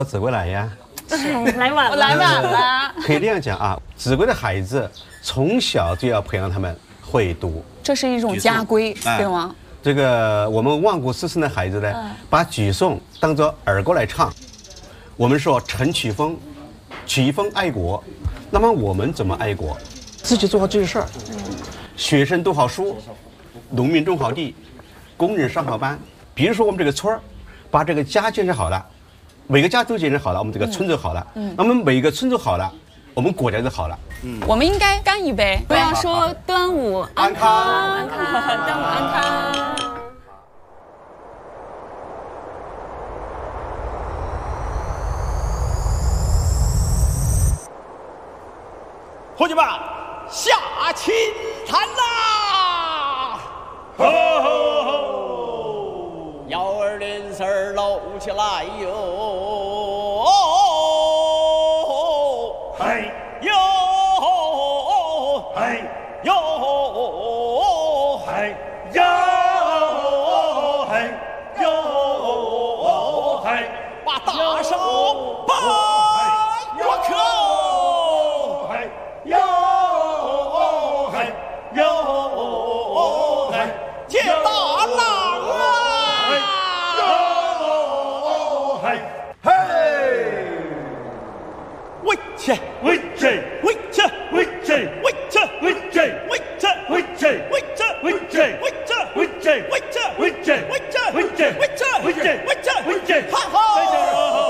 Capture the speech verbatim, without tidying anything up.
子规来呀， 来晚了， 来晚了。 可以这样讲啊，子规的孩子从小就要培养他们会读， 这是一种家规， 哎对吗？ 这个我们望古思今的孩子呢， 嗯把举颂当作儿歌来唱。我们说陈曲风，曲风爱国，那么我们怎么爱国？自己做好这些事儿，学生读好书，农民种好地，工人上好班。比如说我们这个村儿，把这个家建设好了，每个家都建设好了，我们这个村就好了。嗯，那么每个村就好了，我们国家就好了。 我们应该干一杯，不要说端午安康， 安康，端午安康。 伙计们，下秦坛啦！吼吼吼！幺二零四儿搂起来哟！ 嗨哟！ 嗨哟！ 嗨哟嗨哟嗨， 把大手摆过口！ 嗨哟嗨哟嗨， 接大浪啊！ 哟嗨嘿， 为钱， 为谁？ 为钱！